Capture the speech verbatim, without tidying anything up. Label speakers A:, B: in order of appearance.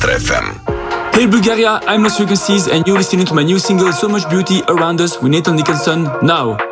A: nouăzeci și patru F M.
B: Hey Bulgaria, I'm Lost Frequencies and you're listening to my new single So Much Beauty Around Us with Nathan Nicholson now.